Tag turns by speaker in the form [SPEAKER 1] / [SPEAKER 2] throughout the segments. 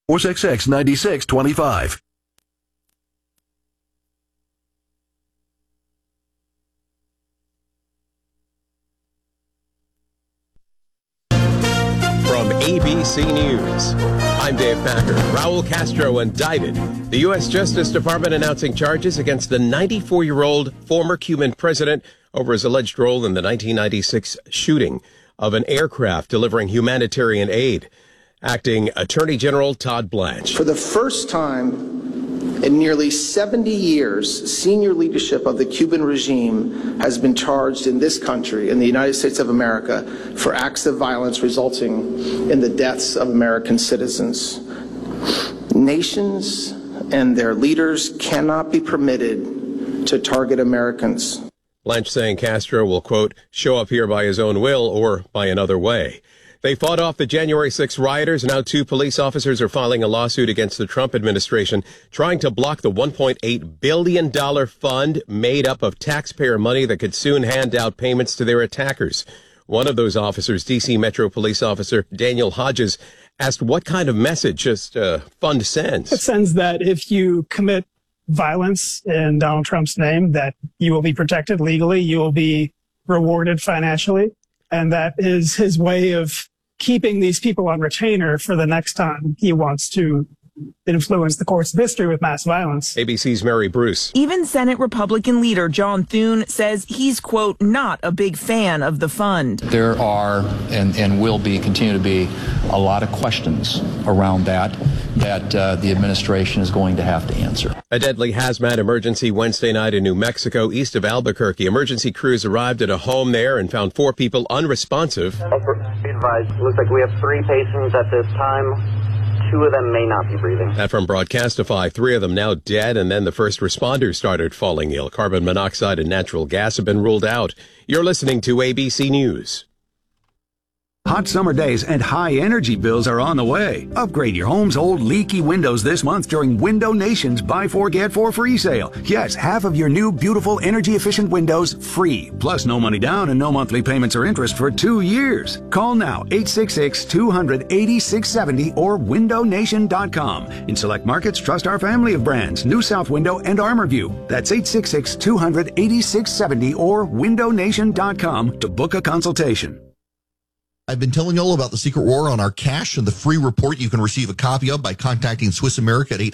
[SPEAKER 1] 466-9625.
[SPEAKER 2] From ABC News, I'm Dave Packer. Raul Castro indicted. The U.S. Justice Department announcing charges against the 94-year-old former Cuban president over his alleged role in the 1996 shooting of an aircraft delivering humanitarian aid. Acting Attorney General Todd Blanche.
[SPEAKER 3] For the first time in nearly 70 years, senior leadership of the Cuban regime has been charged in this country, in the United States of America, for acts of violence resulting in the deaths of American citizens. Nations and their leaders cannot be permitted to target Americans.
[SPEAKER 2] Blanche saying Castro will, quote, show up here by his own will or by another way. They fought off the January 6 rioters. Now 2 police officers are filing a lawsuit against the Trump administration, trying to block the $1.8 billion fund made up of taxpayer money that could soon hand out payments to their attackers. One of those officers, D.C. Metro Police Officer Daniel Hodges, asked what kind of message this fund sends.
[SPEAKER 4] It sends that if you commit violence in Donald Trump's name, that you will be protected legally, you will be rewarded financially. And that is his way of keeping these people on retainer for the next time he wants to influence the course of history with mass violence.
[SPEAKER 2] ABC's Mary Bruce.
[SPEAKER 5] Even Senate Republican leader John Thune says he's, quote, not a big fan of the fund.
[SPEAKER 6] There are and will be, continue to be, a lot of questions around that the administration is going to have to answer.
[SPEAKER 2] A deadly hazmat emergency Wednesday night in New Mexico, east of Albuquerque. Emergency crews arrived at a home there and found 4 people unresponsive.
[SPEAKER 7] Be advised, looks like we have 3 patients at this time. 2 of them may not be breathing.
[SPEAKER 2] That from Broadcastify. 3 of them now dead, and then the first responders started falling ill. Carbon monoxide and natural gas have been ruled out. You're listening to ABC News.
[SPEAKER 8] Hot summer days and high energy bills are on the way. Upgrade your home's old leaky windows this month during Window Nation's Buy 4 Get 4 free sale. Yes, half of your new beautiful energy efficient windows free. Plus no money down and no monthly payments or interest for 2 years. Call now 866-200-8670 or windownation.com. In select markets, trust our family of brands, New South Window and ArmorView. That's 866-200-8670 or windownation.com to book a consultation.
[SPEAKER 9] I've been telling you all about the Secret War on our cash and the free report you can receive a copy of by contacting Swiss America at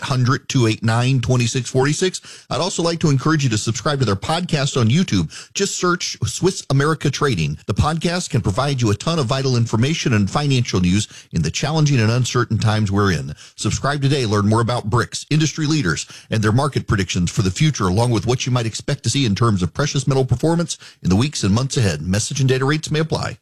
[SPEAKER 9] 800-289-2646. I'd also like to encourage you to subscribe to their podcast on YouTube. Just search Swiss America Trading. The podcast can provide you a ton of vital information and financial news in the challenging and uncertain times we're in. Subscribe today. Learn more about BRICS, industry leaders, and their market predictions for the future, along with what you might expect to see in terms of precious metal performance in the weeks and months ahead. Message and data rates may apply.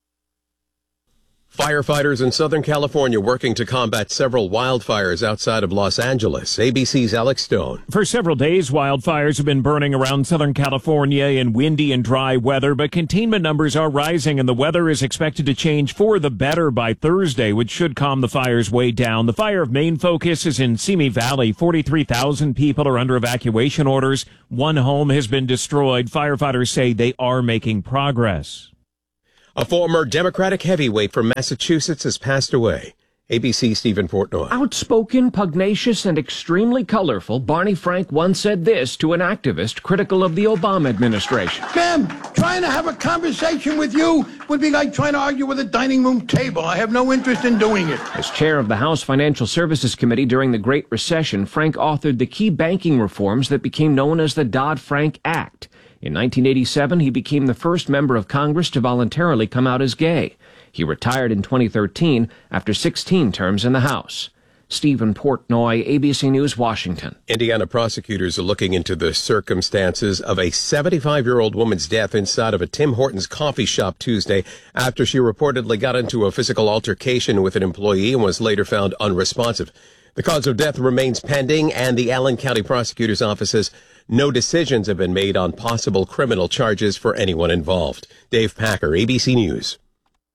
[SPEAKER 2] Firefighters in Southern California working to combat several wildfires outside of Los Angeles. ABC's Alex Stone.
[SPEAKER 10] For several days, wildfires have been burning around Southern California in windy and dry weather, but containment numbers are rising and the weather is expected to change for the better by Thursday, which should calm the fires way down. The fire of main focus is in Simi Valley. 43,000 people are under evacuation orders. 1 home has been destroyed. Firefighters say they are making progress.
[SPEAKER 2] A former Democratic heavyweight from Massachusetts has passed away. ABC Stephen Portnoy.
[SPEAKER 11] Outspoken, pugnacious, and extremely colorful, Barney Frank once said this to an activist critical of the Obama administration.
[SPEAKER 12] Ma'am, trying to have a conversation with you would be like trying to argue with a dining room table. I have no interest in doing it.
[SPEAKER 11] As chair of the House Financial Services Committee during the Great Recession, Frank authored the key banking reforms that became known as the Dodd-Frank Act. In 1987, he became the first member of Congress to voluntarily come out as gay. He retired in 2013 after 16 terms in the House. Stephen Portnoy, ABC News, Washington.
[SPEAKER 2] Indiana prosecutors are looking into the circumstances of a 75-year-old woman's death inside of a Tim Hortons coffee shop Tuesday after she reportedly got into a physical altercation with an employee and was later found unresponsive. The cause of death remains pending, and the Allen County Prosecutor's Office says no decisions have been made on possible criminal charges for anyone involved. Dave Packer, ABC News.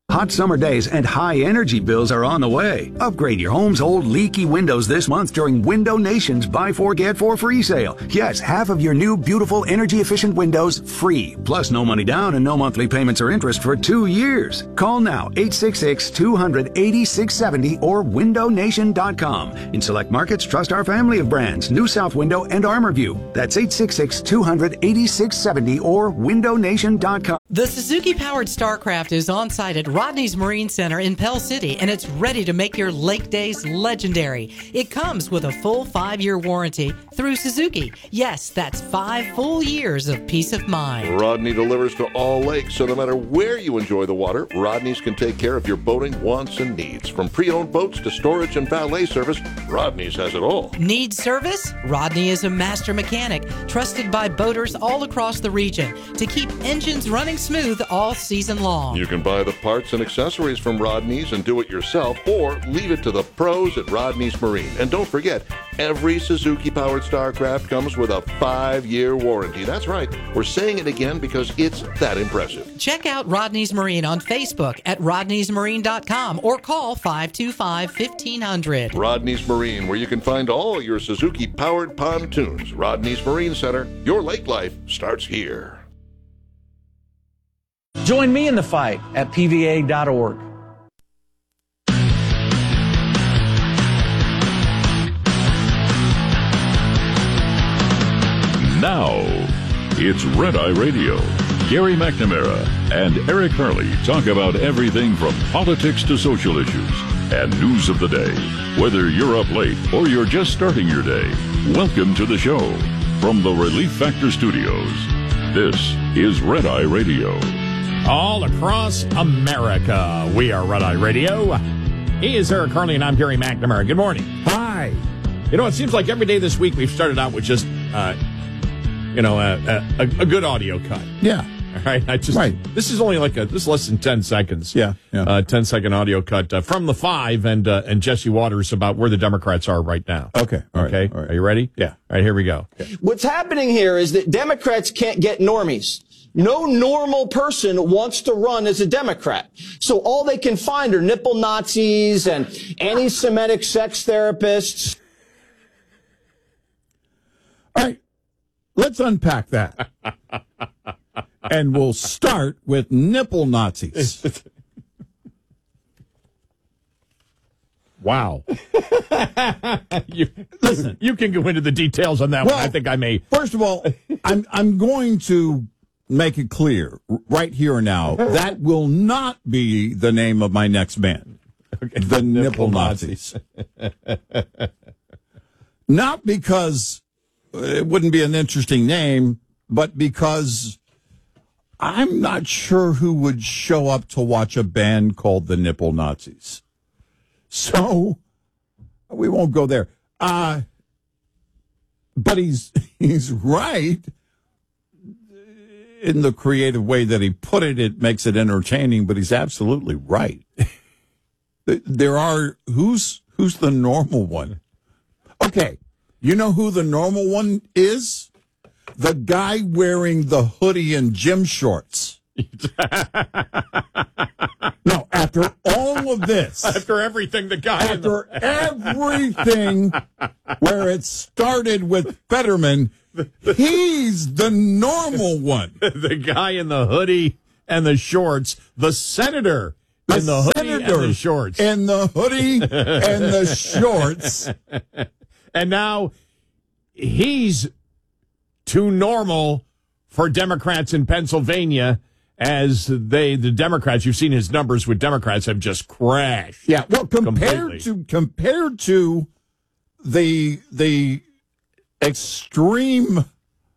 [SPEAKER 8] Hot summer days and high energy bills are on the way. Upgrade your home's old leaky windows this month during Window Nation's Buy 4 Get 4 free sale. Yes, half of your new beautiful energy efficient windows free. Plus no money down and no monthly payments or interest for 2 years. Call now 866-200-8670 or windownation.com. In select markets, trust our family of brands, New South Window and ArmorView. That's 866-200-8670 or windownation.com.
[SPEAKER 1] The Suzuki-powered Starcraft is on site at Rodney's Marine Center in Pell City, and it's ready to make your lake days legendary. It comes with a full 5-year warranty through Suzuki. Yes, that's 5 full years of peace of mind.
[SPEAKER 13] Rodney delivers to all lakes, so no matter where you enjoy the water, Rodney's can take care of your boating wants and needs. From pre-owned boats to storage and valet service, Rodney's has it all.
[SPEAKER 1] Need service? Rodney is a master mechanic, trusted by boaters all across the region to keep engines running smooth all season long.
[SPEAKER 13] You can buy the parts and accessories from Rodney's and do it yourself, or leave it to the pros at Rodney's Marine. And don't forget, every Suzuki-powered Starcraft comes with a 5-year warranty. That's right. We're saying it again because it's that impressive.
[SPEAKER 1] Check out Rodney's Marine on Facebook at rodneysmarine.com or call 525-1500.
[SPEAKER 13] Rodney's Marine, where you can find all your Suzuki-powered pontoons. Rodney's Marine Center. Your lake life starts here.
[SPEAKER 14] Join me in the fight at PVA.org.
[SPEAKER 15] Now, it's Red Eye Radio. Gary McNamara and Eric Harley talk about everything from politics to social issues and news of the day. Whether you're up late or you're just starting your day, welcome to the show. From the Relief Factor Studios, this is Red Eye Radio.
[SPEAKER 10] All across America, we are Red Eye Radio. He is Eric Harley, and I'm Gary McNamara. Good morning.
[SPEAKER 16] Hi.
[SPEAKER 10] You know, it seems like every day this week we've started out with just, a good audio cut.
[SPEAKER 16] Yeah.
[SPEAKER 10] All right. This is only this is less than 10 seconds.
[SPEAKER 16] Yeah.
[SPEAKER 10] 10-second audio cut from the 5 and Jesse Waters about where the Democrats are right now.
[SPEAKER 16] Okay. All right.
[SPEAKER 10] Are you ready?
[SPEAKER 16] Yeah.
[SPEAKER 10] All right, here we go.
[SPEAKER 16] Okay.
[SPEAKER 17] What's happening here is that Democrats can't get normies. No normal person wants to run as a Democrat. So all they can find are nipple Nazis and anti-Semitic sex therapists.
[SPEAKER 16] All right. Let's unpack that. And we'll start with nipple Nazis.
[SPEAKER 10] Wow. Listen, you can go into the details on that one. I think I may.
[SPEAKER 16] First of all, I'm going to make it clear right here and now that will not be the name of my next band.
[SPEAKER 10] Okay.
[SPEAKER 16] The Nipple Nazis. Not because it wouldn't be an interesting name, but because I'm not sure who would show up to watch a band called the Nipple Nazis. So we won't go there. But he's right in the creative way that he put it. It makes it entertaining, but he's absolutely right. There are who's the normal one? Okay, you know who the normal one is? The guy wearing the hoodie and gym shorts. No, after all of this.
[SPEAKER 10] After everything,
[SPEAKER 16] everything where it started with Fetterman, he's the normal one.
[SPEAKER 10] The guy in the hoodie and the shorts, the senator in the hoodie and the shorts.
[SPEAKER 16] In the hoodie and the shorts.
[SPEAKER 10] And now he's too normal for Democrats in Pennsylvania, as the Democrats, you've seen his numbers with Democrats have just crashed.
[SPEAKER 16] Yeah, well, compared to the extreme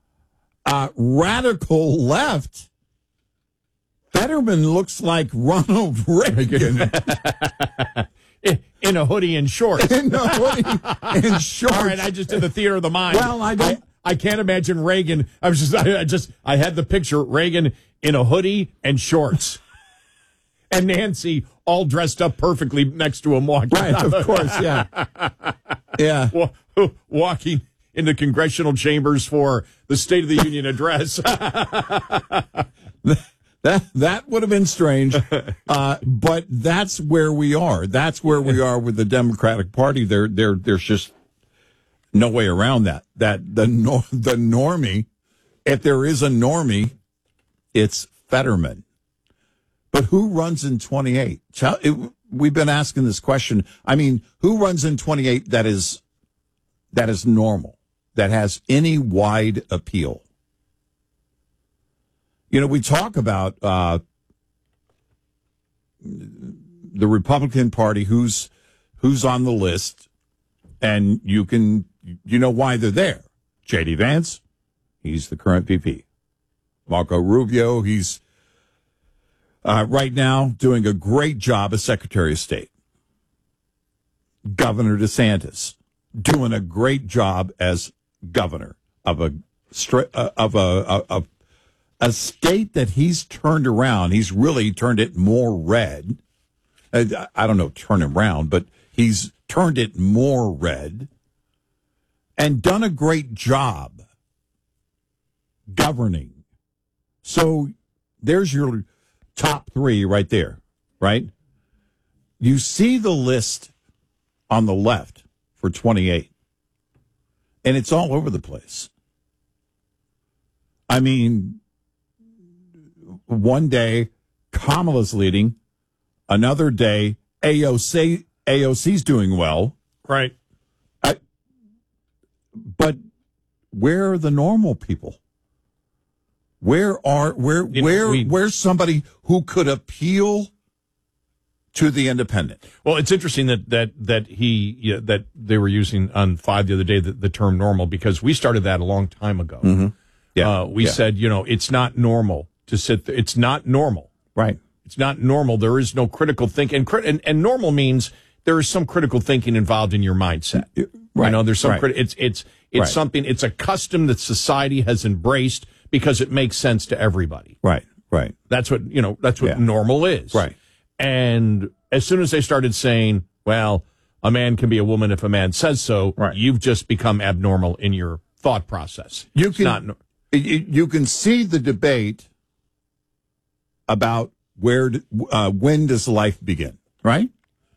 [SPEAKER 16] radical left, Fetterman looks like Ronald Reagan.
[SPEAKER 10] In a hoodie and shorts.
[SPEAKER 16] In a hoodie and shorts.
[SPEAKER 10] All right, I just did the theater of the mind.
[SPEAKER 16] Well,
[SPEAKER 10] I can't imagine Reagan. I had the picture Reagan in a hoodie and shorts, and Nancy all dressed up perfectly next to him walking.
[SPEAKER 16] Right, of course, yeah, yeah,
[SPEAKER 10] walking into congressional chambers for the State of the Union address.
[SPEAKER 16] That would have been strange. But that's where we are. That's where we are with the Democratic Party. There's just no way around that. That the normie, if there is a normie, it's Fetterman. But who runs in 28? We've been asking this question. I mean, who runs in 28 that is normal, that has any wide appeal? You know, we talk about the Republican Party, who's on the list, and you know why they're there. J.D. Vance, he's the current VP. Marco Rubio, he's right now doing a great job as Secretary of State. Governor DeSantis doing a great job as governor of a state that he's turned around. He's really turned it more red. I don't know, turn around, but he's turned it more red and done a great job governing. So there's your top three right there, right? You see the list on the left for 28, and it's all over the place. I mean, one day Kamala's leading, another day AOC's doing well,
[SPEAKER 10] right?
[SPEAKER 16] But where are the normal people? Where's somebody who could appeal to the independent?
[SPEAKER 10] Well, it's interesting that they were using on 5 the other day the term normal, because we started that a long time ago.
[SPEAKER 16] Mm-hmm. Yeah,
[SPEAKER 10] we said, it's not normal to sit there. It's not normal.
[SPEAKER 16] Right.
[SPEAKER 10] It's not normal. There is no critical thinking. And normal means there is some critical thinking involved in your mindset.
[SPEAKER 16] Right.
[SPEAKER 10] There's some
[SPEAKER 16] right.
[SPEAKER 10] It's
[SPEAKER 16] right.
[SPEAKER 10] something, it's a custom that society has embraced because it makes sense to everybody.
[SPEAKER 16] Right. Right.
[SPEAKER 10] That's what, normal is.
[SPEAKER 16] Right.
[SPEAKER 10] And as soon as they started saying, well, a man can be a woman if a man says so,
[SPEAKER 16] right.
[SPEAKER 10] You've just become abnormal in your thought process.
[SPEAKER 16] You can see the debate about when does life begin, right?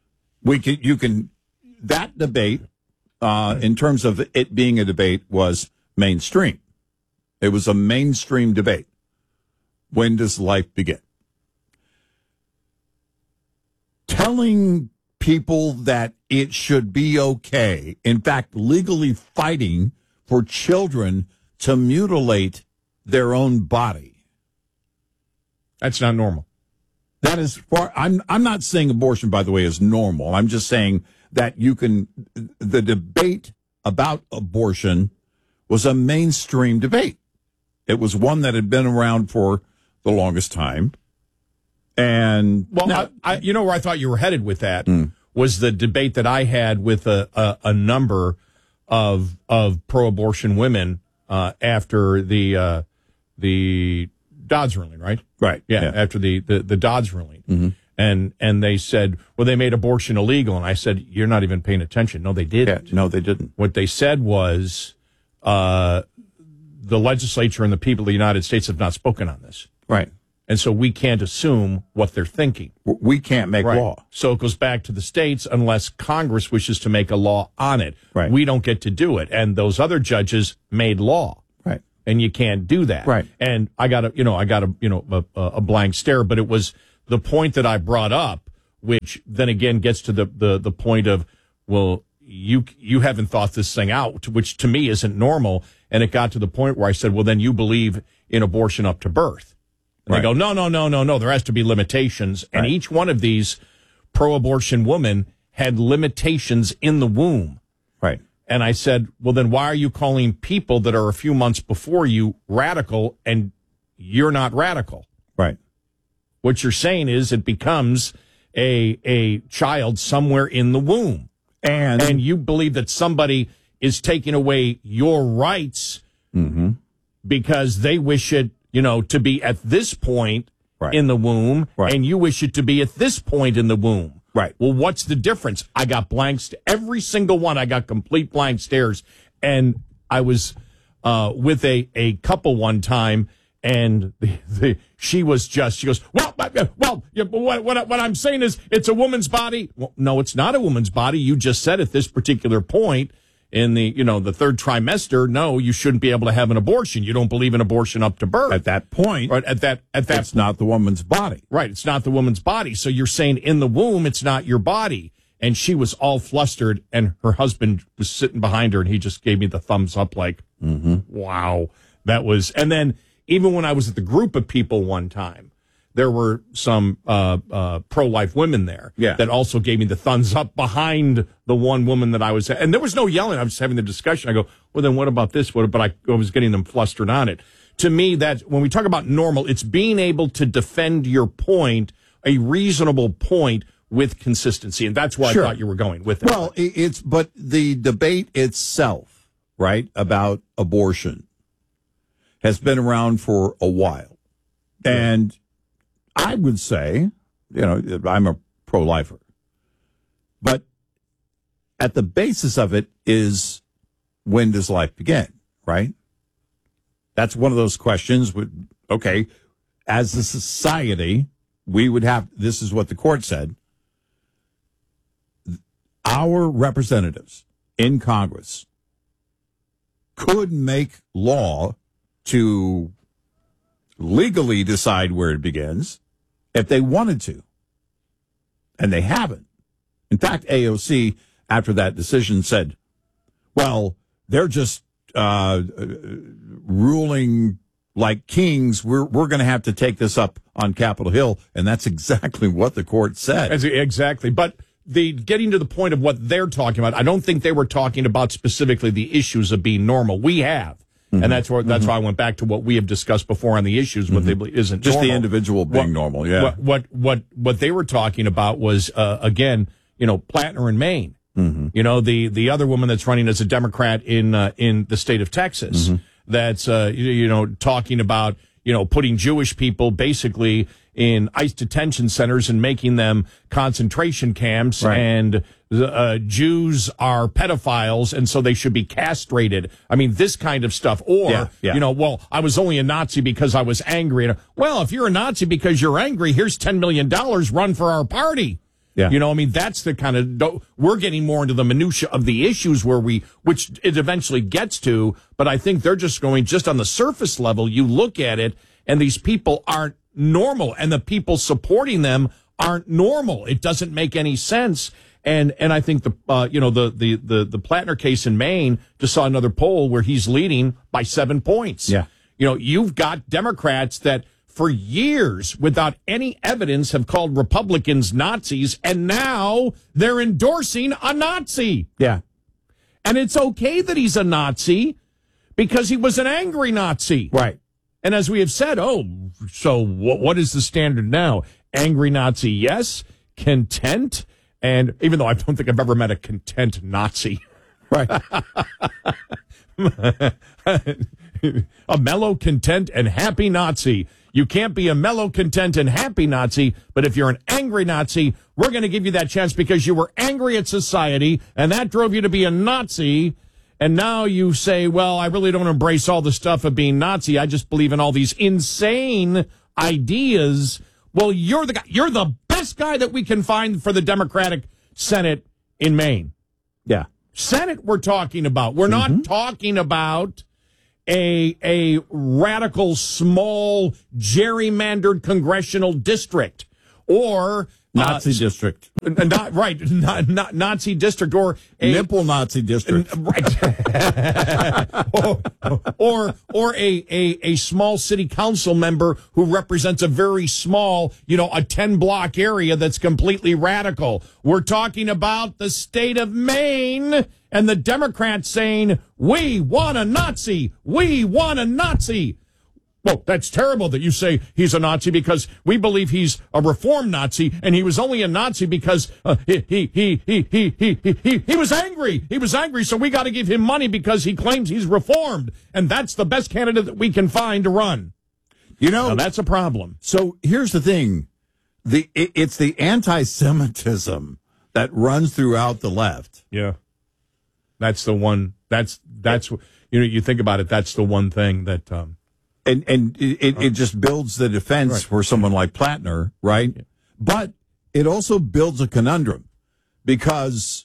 [SPEAKER 16] That debate, in terms of it being a debate, was mainstream. It was a mainstream debate. When does life begin? Telling people that it should be okay, in fact, legally fighting for children to mutilate their own body.
[SPEAKER 10] That's not normal.
[SPEAKER 16] That is far. I'm not saying abortion, by the way, is normal. I'm just saying that the debate about abortion was a mainstream debate. It was one that had been around for the longest time. And
[SPEAKER 10] where I thought you were headed with that was the debate that I had with a number of pro-abortion women after the Dobbs ruling, right?
[SPEAKER 16] Right.
[SPEAKER 10] Yeah. After the Dobbs ruling.
[SPEAKER 16] Mm-hmm.
[SPEAKER 10] And they said, well, they made abortion illegal. And I said, you're not even paying attention. No, they didn't.
[SPEAKER 16] Yeah, no, they didn't.
[SPEAKER 10] What they said was the legislature and the people of the United States have not spoken on this.
[SPEAKER 16] Right.
[SPEAKER 10] And so we can't assume what they're thinking.
[SPEAKER 16] We can't make law.
[SPEAKER 10] So it goes back to the states unless Congress wishes to make a law on it.
[SPEAKER 16] Right.
[SPEAKER 10] We don't get to do it. And those other judges made law.
[SPEAKER 16] Right.
[SPEAKER 10] And you can't do that.
[SPEAKER 16] Right.
[SPEAKER 10] And I got a blank stare, but it was the point that I brought up, which then again gets to the point of, well, you haven't thought this thing out, which to me isn't normal. And it got to the point where I said, well, then you believe in abortion up to birth. And they go, no, there has to be limitations. And each one of these pro-abortion women had limitations in the womb.
[SPEAKER 16] Right.
[SPEAKER 10] And I said, well, then why are you calling people that are a few months before you radical and you're not radical?
[SPEAKER 16] Right.
[SPEAKER 10] What you're saying is it becomes a child somewhere in the womb. And you believe that somebody is taking away your rights because they wish it, to be at this point in the womb, and you wish it to be at this point in the womb.
[SPEAKER 16] Right.
[SPEAKER 10] Well, what's the difference? I got blanks. Every single one, I got complete blank stares. And I was with a couple one time, And she goes, well, what I'm saying is it's a woman's body. Well, no, it's not a woman's body. You just said at this particular point in the third trimester, no, you shouldn't be able to have an abortion. You don't believe in abortion up to birth.
[SPEAKER 16] At that point,
[SPEAKER 10] right? At that,
[SPEAKER 16] it's not the woman's body.
[SPEAKER 10] Right. It's not the woman's body. So you're saying in the womb, it's not your body. And she was all flustered, and her husband was sitting behind her, and he just gave me the thumbs up like, wow, that was, and then, even when I was at the group of people one time, there were some pro-life women there that also gave me the thumbs up behind the one woman that I was at. And there was no yelling. I was just having the discussion. I go, well, then what about this? But I was getting them flustered on it. To me, that when we talk about normal, it's being able to defend your point, a reasonable point, with consistency. And that's where I thought you were going with it.
[SPEAKER 16] Well, but the debate itself, right, about abortion has been around for a while. And I would say, I'm a pro-lifer. But at the basis of it is, when does life begin, right? That's one of those questions. Okay, as a society, we would have, this is what the court said, our representatives in Congress could make law to legally decide where it begins if they wanted to. And they haven't. In fact, AOC, after that decision, said, well, they're just ruling like kings. We're going to have to take this up on Capitol Hill. And that's exactly what the court said.
[SPEAKER 10] Exactly. But getting to the point of what they're talking about, I don't think they were talking about specifically the issues of being normal. We have. And that's why I went back to what we have discussed before on the issues. What they isn't
[SPEAKER 16] just
[SPEAKER 10] normal.
[SPEAKER 16] The individual being normal. Yeah.
[SPEAKER 10] What they were talking about was again, Plattner in Maine. The other woman that's running as a Democrat in the state of Texas. That's talking about putting Jewish people basically in ICE detention centers and making them concentration camps, and Jews are pedophiles, and so they should be castrated. I mean, this kind of stuff. Or, well, I was only a Nazi because I was angry. Well, if you're a Nazi because you're angry, here's $10 million, run for our party. Yeah. That's the kind of, we're getting more into the minutia of the issues which it eventually gets to, but I think they're just going just on the surface level. You look at it, and these people aren't normal, and the people supporting them aren't normal. It doesn't make any sense. And I think the Plattner case in Maine, just saw another poll where he's leading by 7 points.
[SPEAKER 16] Yeah.
[SPEAKER 10] You've got Democrats that for years, without any evidence, have called Republicans Nazis, and now they're endorsing a Nazi.
[SPEAKER 16] Yeah.
[SPEAKER 10] And it's okay that he's a Nazi because he was an angry Nazi.
[SPEAKER 16] Right.
[SPEAKER 10] And as we have said, so what is the standard now? Angry Nazi, yes. Content. And even though I don't think I've ever met a content Nazi.
[SPEAKER 16] Right.
[SPEAKER 10] A mellow, content, and happy Nazi. You can't be a mellow, content, and happy Nazi, but if you're an angry Nazi, we're going to give you that chance because you were angry at society, and that drove you to be a Nazi. And now you say, well, I really don't embrace all the stuff of being Nazi. I just believe in all these insane ideas. Well, you're the guy. You're the best guy that we can find for the Democratic Senate in Maine.
[SPEAKER 16] Yeah.
[SPEAKER 10] Senate we're talking about. We're not talking about a radical, small, gerrymandered congressional district or
[SPEAKER 16] Nazi district.
[SPEAKER 10] Not right, not Nazi district or a
[SPEAKER 16] nipple Nazi district.
[SPEAKER 10] Right. or a small city council member who represents a very small, a 10-block area that's completely radical. We're talking about the state of Maine and the Democrats saying, "We want a Nazi. We want a Nazi." Well, that's terrible that you say he's a Nazi because we believe he's a reformed Nazi, and he was only a Nazi because he was angry. He was angry, so we got to give him money because he claims he's reformed, and that's the best candidate that we can find to run. Now, that's a problem.
[SPEAKER 16] So here's the thing: it's the anti-Semitism that runs throughout the left.
[SPEAKER 10] Yeah, that's the one. That's you think about it. That's the one thing that.
[SPEAKER 16] And it just builds the defense for someone like Plattner, right? Yeah. But it also builds a conundrum, because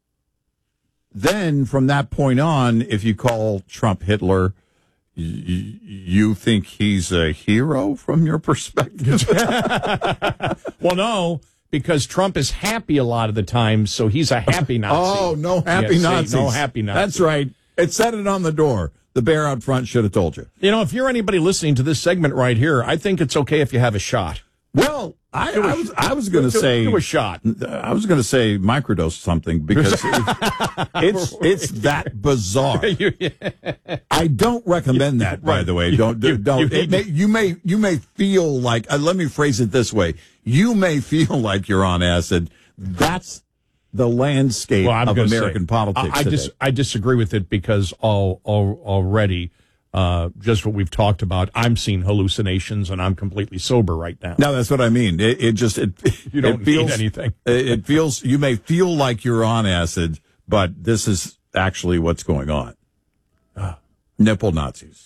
[SPEAKER 16] then from that point on, if you call Trump Hitler, you think he's a hero from your perspective?
[SPEAKER 18] Well, no, because Trump is happy a lot of the time, so he's a happy Nazi.
[SPEAKER 16] Oh, no happy Nazis.
[SPEAKER 18] No happy Nazis.
[SPEAKER 16] That's right. It said it on the door. The bear out front should have told you.
[SPEAKER 18] You know, if you're anybody listening to this segment right here, I think it's okay if you have a shot.
[SPEAKER 16] Well, I was going to say
[SPEAKER 18] do a shot.
[SPEAKER 16] I was going to say microdose something, because it's that bizarre. I don't recommend that, by the way. Don't. You may feel like. Let me phrase it this way: you may feel like you're on acid. That's the landscape of American politics today.
[SPEAKER 18] I disagree with it, because already. Just what we've talked about, I'm seeing hallucinations, and I'm completely sober right now.
[SPEAKER 16] No, that's what I mean. You don't
[SPEAKER 18] need anything.
[SPEAKER 16] It feels, you may feel like you're on acid, but this is actually what's going on. Nipple Nazis.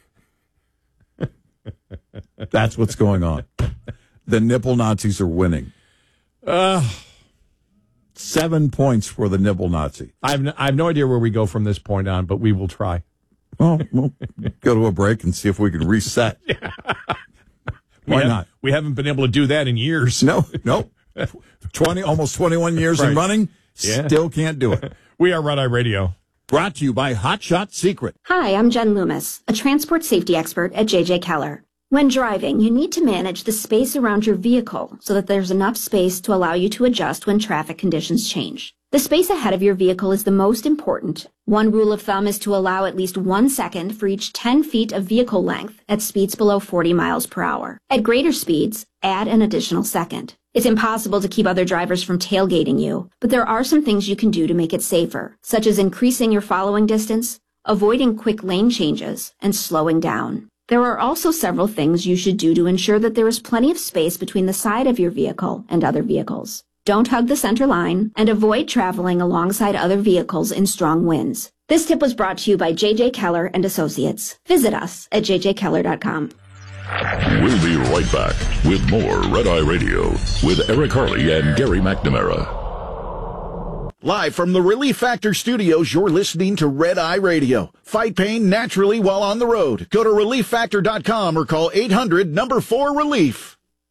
[SPEAKER 16] That's what's going on. The nipple Nazis are winning. 7 points for the nipple Nazi.
[SPEAKER 18] I have no idea where we go from this point on, but we will try.
[SPEAKER 16] Well, we'll go to a break and see if we can reset. Why not?
[SPEAKER 18] We haven't been able to do that in years.
[SPEAKER 16] No. Almost 21 years in running, still can't do it.
[SPEAKER 18] We are Red Eye Radio.
[SPEAKER 16] Brought to you by Hot Shot Secret.
[SPEAKER 19] Hi, I'm Jen Loomis, a transport safety expert at JJ Keller. When driving, you need to manage the space around your vehicle so that there's enough space to allow you to adjust when traffic conditions change. The space ahead of your vehicle is the most important. One rule of thumb is to allow at least 1 second for each 10 feet of vehicle length at speeds below 40 miles per hour. At greater speeds, add an additional second. It's impossible to keep other drivers from tailgating you, but there are some things you can do to make it safer, such as increasing your following distance, avoiding quick lane changes, and slowing down. There are also several things you should do to ensure that there is plenty of space between the side of your vehicle and other vehicles. Don't hug the center line, and avoid traveling alongside other vehicles in strong winds. This tip was brought to you by J.J. Keller and Associates. Visit us at jjkeller.com.
[SPEAKER 15] We'll be right back with more Red Eye Radio with Eric Harley and Gary McNamara.
[SPEAKER 20] Live from the Relief Factor studios, you're listening to Red Eye Radio. Fight pain naturally while on the road. Go to relieffactor.com or call 800-4-RELIEF.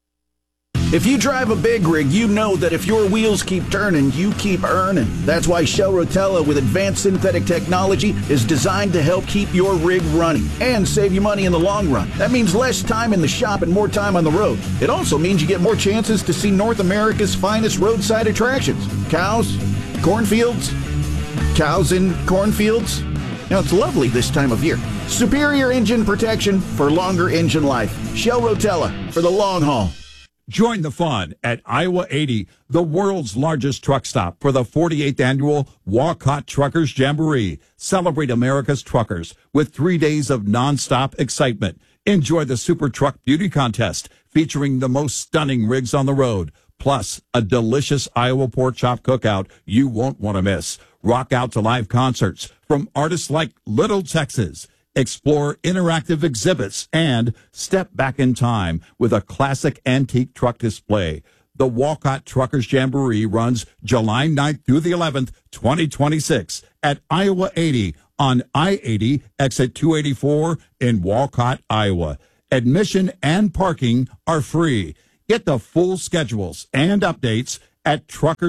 [SPEAKER 20] If you drive a big rig, you know that if your wheels keep turning, you keep earning. That's why Shell Rotella with advanced synthetic technology is designed to help keep your rig running and save you money in the long run. That means less time in the shop and more time on the road. It also means you get more chances to see North America's finest roadside attractions. Cows, cornfields, cows in cornfields. Now, it's lovely this time of year. Superior engine protection for longer engine life. Shell Rotella for the long haul.
[SPEAKER 16] Join the fun at Iowa 80, the world's largest truck stop, for the 48th annual Walcott Truckers Jamboree. Celebrate America's truckers with 3 days of nonstop excitement. Enjoy the Super Truck Beauty Contest featuring the most stunning rigs on the road, plus a delicious Iowa pork chop cookout you won't want to miss. Rock out to live concerts from artists like Little Texas. Explore interactive exhibits and step back in time with a classic antique truck display. The Walcott Truckers Jamboree runs July 9th through the 11th, 2026 at Iowa 80 on I-80 exit 284 in Walcott, Iowa. Admission and parking are free. Get the full schedules and updates at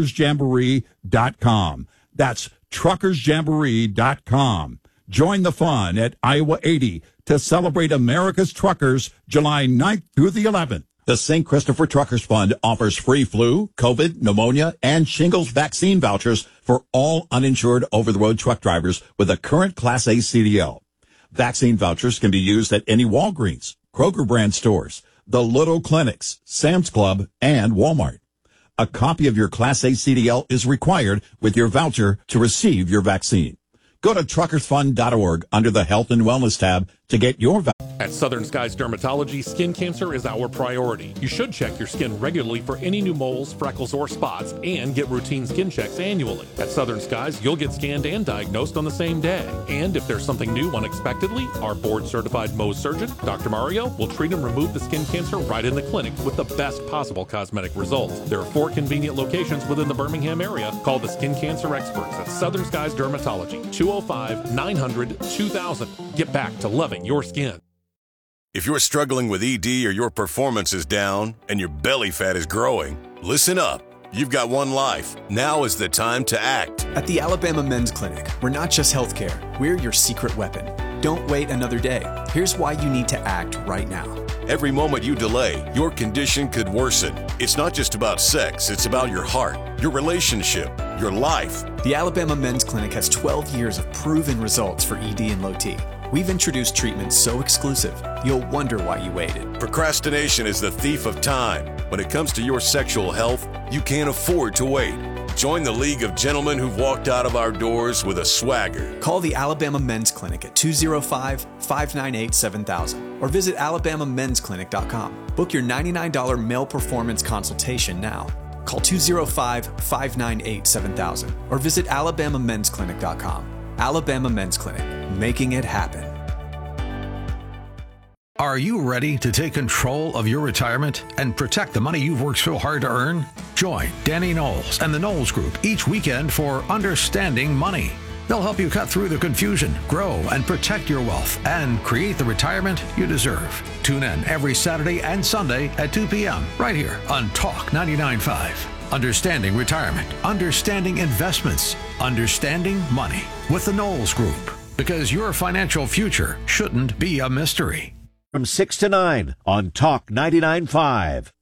[SPEAKER 16] truckersjamboree.com. That's truckersjamboree.com. Join the fun at Iowa 80 to celebrate America's truckers July 9th through the 11th.
[SPEAKER 21] The St. Christopher Truckers Fund offers free flu, COVID, pneumonia, and shingles vaccine vouchers for all uninsured over-the-road truck drivers with a current Class A CDL. Vaccine vouchers can be used at any Walgreens, Kroger brand stores, the Little Clinics, Sam's Club, and Walmart. A copy of your Class A CDL is required with your voucher to receive your vaccine. Go to truckersfund.org under the Health and Wellness tab to get your vaccine.
[SPEAKER 3] At Southern Skies Dermatology, skin cancer is our priority. You should check your skin regularly for any new moles, freckles, or spots, and get routine skin checks annually. At Southern Skies, you'll get scanned and diagnosed on the same day. And if there's something new unexpectedly, our board-certified Mohs surgeon, Dr. Mario, will treat and remove the skin cancer right in the clinic with the best possible cosmetic results. There are 4 convenient locations within the Birmingham area. Call the skin cancer experts at Southern Skies Dermatology, 205-900-2000. Get back to loving your skin.
[SPEAKER 22] If you're struggling with ED or your performance is down and your belly fat is growing, listen up. You've got one life. Now is the time to act.
[SPEAKER 23] At the Alabama Men's Clinic, we're not just healthcare, we're your secret weapon. Don't wait another day. Here's why you need to act right now.
[SPEAKER 22] Every moment you delay, your condition could worsen. It's not just about sex, it's about your heart, your relationship, your life.
[SPEAKER 23] The Alabama Men's Clinic has 12 years of proven results for ED and low T. We've introduced treatments so exclusive, you'll wonder why you waited.
[SPEAKER 22] Procrastination is the thief of time. When it comes to your sexual health, you can't afford to wait. Join the League of Gentlemen who've walked out of our doors with a swagger.
[SPEAKER 23] Call the Alabama Men's Clinic at 205-598-7000 or visit alabamamensclinic.com. Book your $99 male performance consultation now. Call 205-598-7000 or visit alabamamensclinic.com. Alabama Men's Clinic, making it happen.
[SPEAKER 24] Are you ready to take control of your retirement and protect the money you've worked so hard to earn? Join Danny Knowles and the Knowles Group each weekend for Understanding Money. They'll help you cut through the confusion, grow and protect your wealth, and create the retirement you deserve. Tune in every Saturday and Sunday at 2 p.m. right here on Talk 99.5. Understanding Retirement, Understanding Investments, Understanding Money with the Knowles Group. Because your financial future shouldn't be a mystery.
[SPEAKER 25] From 6 to 9 on Talk 99.5.